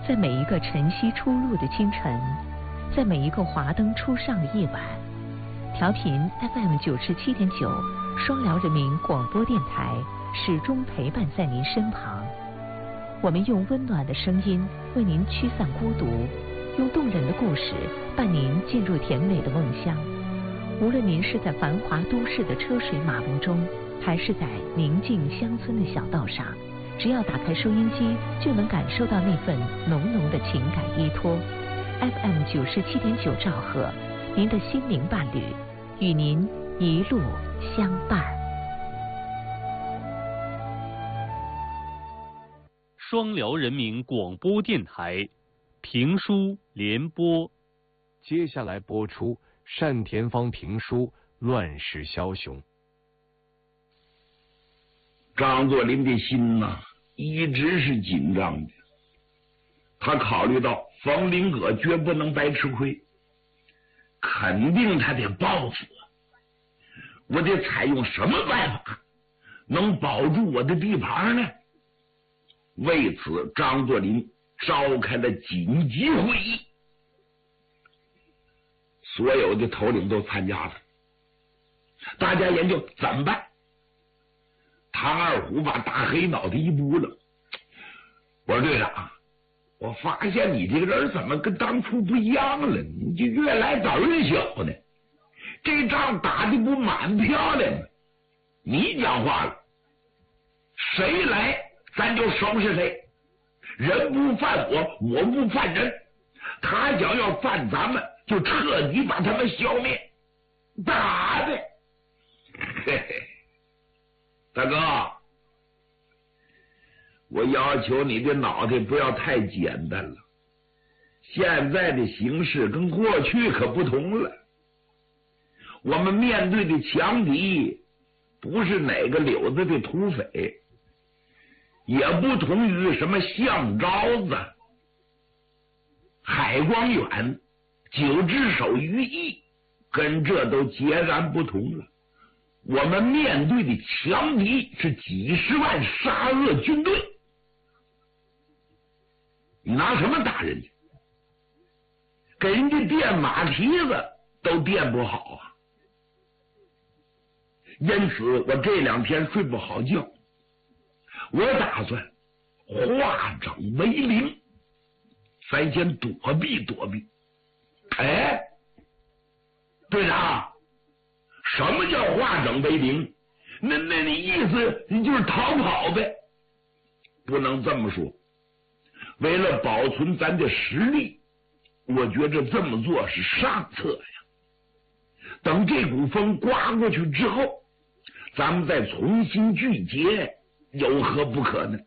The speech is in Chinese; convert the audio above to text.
在每一个晨曦初露的清晨，在每一个华灯初上的夜晚，调频 FM 97.9双辽人民广播电台始终陪伴在您身旁。我们用温暖的声音为您驱散孤独，用动人的故事伴您进入甜美的梦乡。无论您是在繁华都市的车水马龙中，还是在宁静乡村的小道上，只要打开收音机，就能感受到那份浓浓的情感依托。FM 97.9兆赫，您的心灵伴侣，与您一路相伴。 双辽人民广播电台评书联播， 接下来播出单田芳评书《乱世枭雄》。 张作霖的心呐，一直是紧张的。他考虑到冯林阁绝不能白吃亏，肯定他得报复我。我得采用什么办法能保住我的地盘呢？为此，张作霖召开了紧急会议，所有的头领都参加了，大家研究怎么办。唐二虎把大黑脑袋一拨了，我说队长，我发现你这个人怎么跟当初不一样了？你就越来胆越小呢。这仗打的不蛮漂亮吗？你讲话了，谁来咱就收拾谁，人不犯我，我不犯人。他想要犯咱们，就彻底把他们消灭。打的，嘿嘿。大哥，我要求你的脑袋不要太简单了。现在的形势跟过去可不同了，我们面对的强敌不是哪个柳子的土匪，也不同于什么项昭子、海光远、九只手于毅，跟这都截然不同了。我们面对的强敌是几十万杀恶军队，你拿什么打人家？给人家垫马蹄子都垫不好啊！因此我这两天睡不好觉，我打算化整为零，咱先躲避躲避。哎，队长，什么叫化整为零？那你意思你就是逃跑呗？不能这么说。为了保存咱的实力，我觉着这么做是上策呀。等这股风刮过去之后，咱们再重新聚结，有何不可呢？